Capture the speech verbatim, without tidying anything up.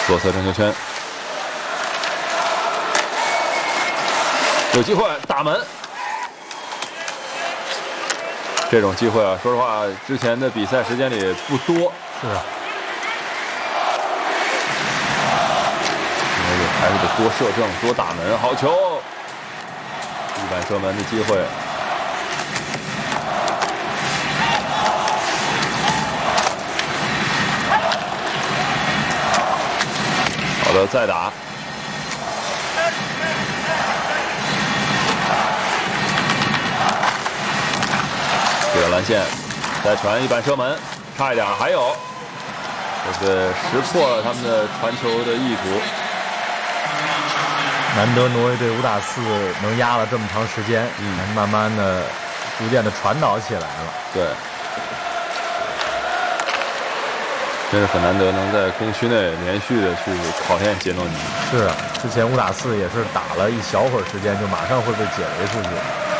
左侧正球圈，有机会打门。这种机会啊，说实话，之前的比赛时间里不多。 是啊。 因为还是得多射正、多打门。好球，一板射门的机会。好的，再打。这个蓝线，再传一板射门，差一点，还有，这是识破了他们的传球的意图。 难得挪威队五打四能压了这么长时间，嗯，慢慢的、逐渐的传导起来了。 对，真是很难得能在禁区内连续的去考验杰诺尼。 是啊，之前五打四也是打了一小会儿时间，就马上会被解围出去。